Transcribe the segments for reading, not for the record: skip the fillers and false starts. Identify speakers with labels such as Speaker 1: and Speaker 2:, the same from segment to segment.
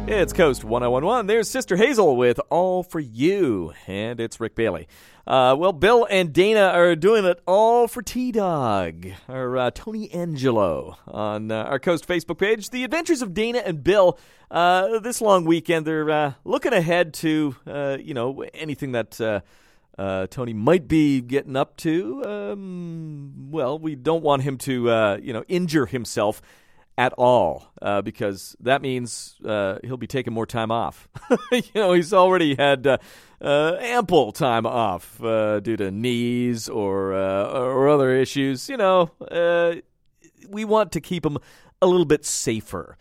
Speaker 1: It's Coast 1011. There's Sister Hazel with All For You. And it's Rick Bailey. Well, Bill and Dana are doing it all for T-Dog, or Tony Angelo, on our Coast Facebook page. The Adventures of Dana and Bill. This long weekend, they're looking ahead to, anything that Tony might be getting up to. Well, we don't want him to, injure himself at all, because that means he'll be taking more time off. He's already had ample time off due to knees or other issues. We want to keep him a little bit safer.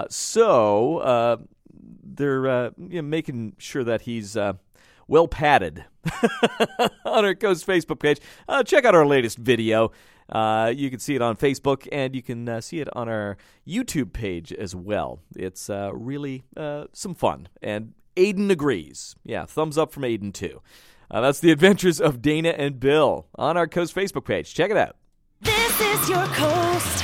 Speaker 1: So they're making sure that he's well padded on our Coast Facebook page. Check out our latest video. You can see it on Facebook, and you can see it on our YouTube page as well. It's really some fun, and Aiden agrees. Yeah, thumbs up from Aiden, too. That's The Adventures of Dana and Bill on our Coast Facebook page. Check it out.
Speaker 2: This is your Coast.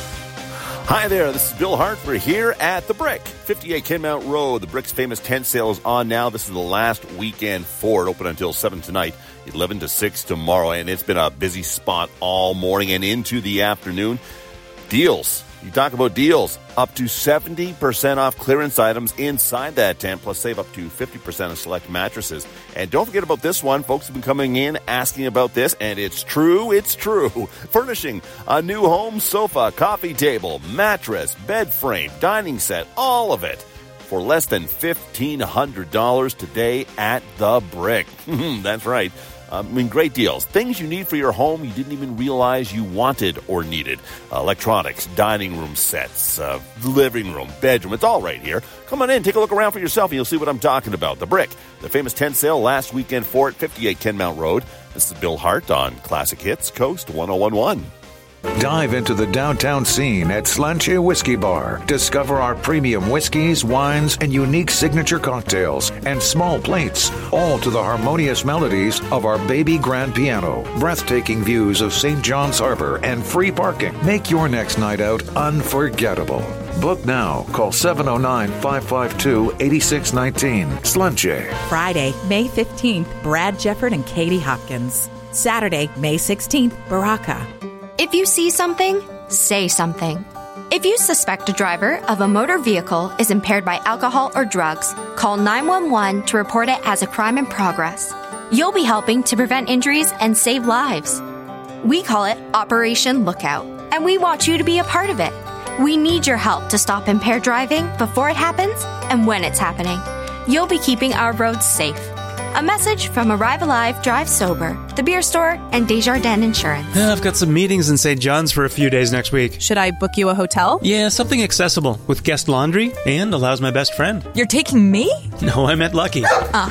Speaker 3: Hi there, this is Bill Hart. We're here at The Brick, 58 Kenmount Road. The Brick's famous tent sale is on now. This is the last weekend for it, open until 7 tonight, 11 to 6 tomorrow, and it's been a busy spot all morning and into the afternoon. Deals. You talk about deals. Up to 70% off clearance items inside that tent, plus save up to 50% on select mattresses. And don't forget about this one. Folks have been coming in asking about this, and it's true. Furnishing a new home sofa, coffee table, mattress, bed frame, dining set, all of it for less than $1,500 today at The Brick. That's right. Great deals. Things you need for your home you didn't even realize you wanted or needed. Electronics, dining room sets, living room, bedroom. It's all right here. Come on in, take a look around for yourself, and you'll see what I'm talking about. The Brick, the famous tent sale last weekend for it, 58 Kenmount Road. This is Bill Hart on Classic Hits, Coast 1011.
Speaker 4: Dive into the downtown scene at Slanche Whiskey Bar. Discover our premium whiskeys, wines, and unique signature cocktails and small plates, all to the harmonious melodies of our baby grand piano. Breathtaking views of St. John's Harbor and free parking make your next night out unforgettable. Book now. Call 709-552-8619. Slanche.
Speaker 5: Friday, May 15th, Brad Jefford and Katie Hopkins. Saturday, May 16th, Baraka.
Speaker 6: If you see something, say something. If you suspect a driver of a motor vehicle is impaired by alcohol or drugs, call 911 to report it as a crime in progress. You'll be helping to prevent injuries and save lives. We call it Operation Lookout, and we want you to be a part of it. We need your help to stop impaired driving before it happens and when it's happening. You'll be keeping our roads safe. A message from Arrive Alive, Drive Sober, The Beer Store, and Desjardins Insurance.
Speaker 7: I've got some meetings in St. John's for a few days next week.
Speaker 5: Should I book you a hotel?
Speaker 7: Yeah, something accessible with guest laundry and allows my best friend.
Speaker 5: You're taking me?
Speaker 7: No, I meant Lucky.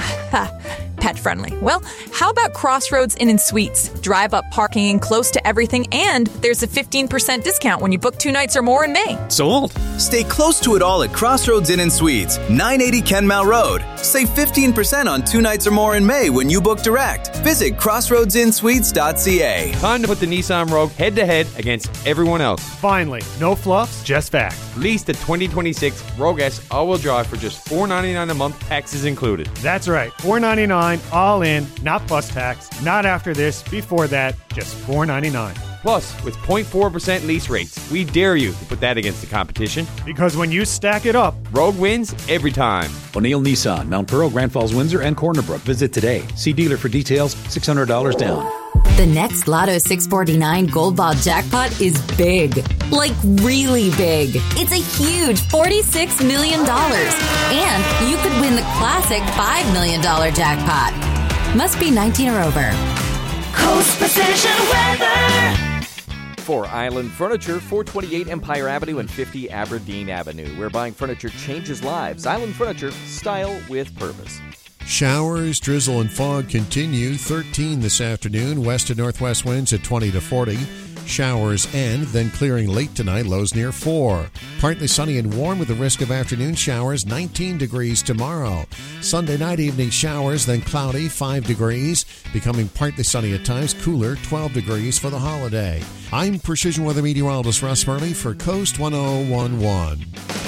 Speaker 5: Pet friendly. Well, how about Crossroads Inn and Suites? Drive up parking, close to everything, and there's a 15% discount when you book 2 nights or more in May.
Speaker 7: Sold.
Speaker 8: Stay close to it all at Crossroads Inn and Suites, 980 Kenmount Road. Save 15% on 2 nights or more in May when you book direct. Visit crossroadsinsuites.ca.
Speaker 9: Time to put the Nissan Rogue head-to-head against everyone else.
Speaker 10: Finally, no fluffs, just fact.
Speaker 9: Lease the 2026 Rogue S all-wheel drive for just $499 a month, taxes included.
Speaker 10: That's right, $499 all in, not plus tax, not after this, before that, just $499.
Speaker 9: Plus, with 0.4% lease rates, we dare you to put that against the competition.
Speaker 10: Because when you stack it up,
Speaker 9: Rogue wins every time.
Speaker 11: O'Neill Nissan, Mount Pearl, Grand Falls, Windsor, and Corner Brook. Visit today. See dealer for details. $600 down.
Speaker 12: The next Lotto 649 Gold Ball jackpot is big. Like really big. It's a huge $46 million. And you could win the classic $5 million jackpot. Must be 19 or over.
Speaker 2: Coast Precision Weather.
Speaker 1: For Island Furniture, 428 Empire Avenue and 50 Aberdeen Avenue, where buying furniture changes lives. Island Furniture, style with purpose.
Speaker 13: Showers, drizzle, and fog continue. 13 this afternoon. West to northwest winds at 20 to 40. Showers end, then clearing late tonight, lows near 4. Partly sunny and warm with the risk of afternoon showers, 19 degrees tomorrow. Sunday night, evening showers, then cloudy, 5 degrees. Becoming partly sunny at times, cooler, 12 degrees for the holiday. I'm Precision Weather Meteorologist Russ Murley for Coast 1011.